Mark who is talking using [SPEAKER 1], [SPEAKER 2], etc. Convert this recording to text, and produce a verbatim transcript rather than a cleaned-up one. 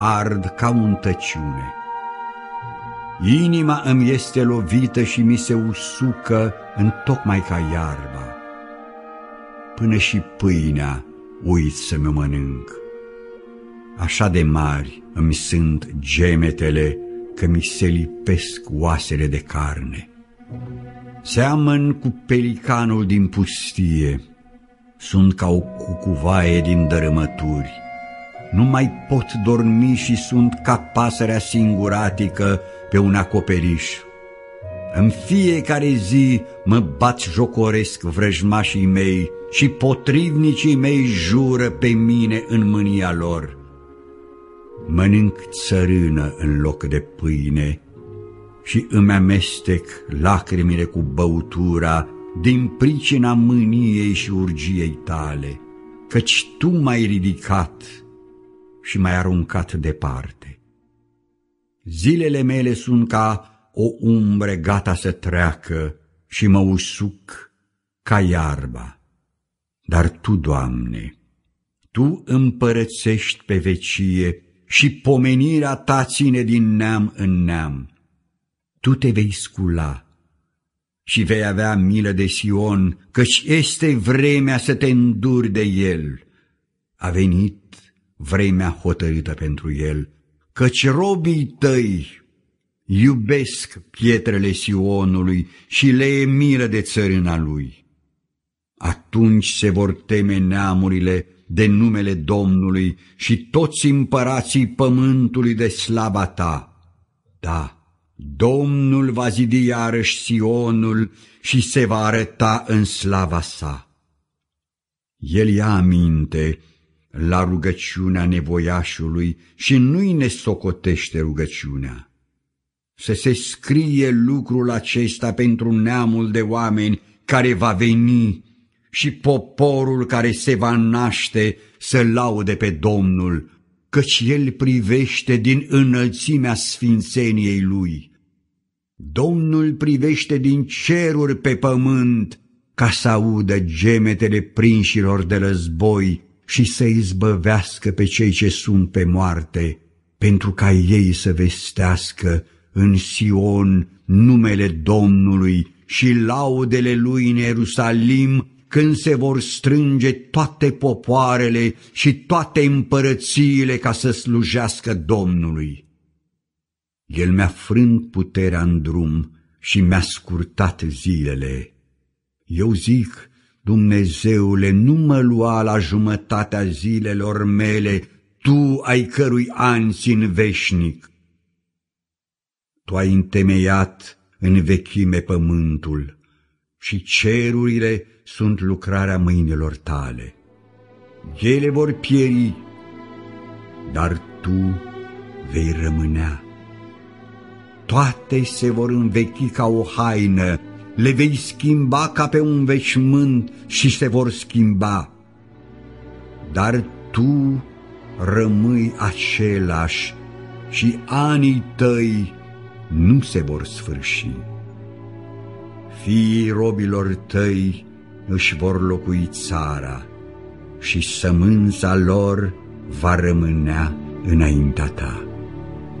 [SPEAKER 1] ard ca un tăciune. Inima îmi este lovită și mi se usucă întocmai ca iarba. Până și pâinea uit să mi-o mănânc. Așa de mari îmi sunt gemetele că mi se lipesc oasele de carne. Seamăn cu pelicanul din pustie, sunt ca o cucuvaie din dărâmături. Nu mai pot dormi și sunt ca pasărea singuratică pe un acoperiș. În fiecare zi mă batjocoresc vrăjmașii mei și potrivnicii mei jură pe mine în mânia lor. Mănânc țărână în loc de pâine și îmi amestec lacrimile cu băutura din pricina mâniei și urgiei tale, căci tu m-ai ridicat și m-ai aruncat departe. Zilele mele sunt ca o umbră gata să treacă și mă usuc ca iarba. Dar Tu, Doamne, Tu împărățești pe vecie și pomenirea Ta ține din neam în neam. Tu te vei scula și vei avea milă de Sion, căci este vremea să te înduri de el. A venit vremea hotărâtă pentru el, căci robii Tăi iubesc pietrele Sionului și le e milă de țărâna lui. Atunci se vor teme neamurile de numele Domnului și toți împărații pământului de slava Ta. Da, Domnul va zidi iarăși Sionul și se va arăta în slava sa. El ia aminte la rugăciunea nevoiașului și nu-i nesocotește rugăciunea. Să se scrie lucrul acesta pentru neamul de oameni care va veni și poporul care se va naște să laude pe Domnul, căci El privește din înălțimea sfințeniei Lui. Domnul privește din ceruri pe pământ ca să audă gemetele prinșilor de război și să izbăvească pe cei ce sunt pe moarte, pentru ca ei să vestească în Sion numele Domnului și laudele Lui în Ierusalim, când se vor strânge toate popoarele și toate împărățiile ca să slujească Domnului. El mi-a frânt puterea în drum și mi-a scurtat zilele. Eu zic, Dumnezeule, nu mă lua la jumătatea zilelor mele, Tu ai cărui ani țin veșnic. Tu ai întemeiat în vechime pământul și cerurile sunt lucrarea mâinilor Tale. Ele vor pieri, dar Tu vei rămânea. Toate se vor învechi ca o haină, le vei schimba ca pe un veșmânt și se vor schimba. Dar Tu rămâi același și anii Tăi nu se vor sfârși. Fiii robilor Tăi își vor locui țara și sămânța lor va rămânea înaintea Ta.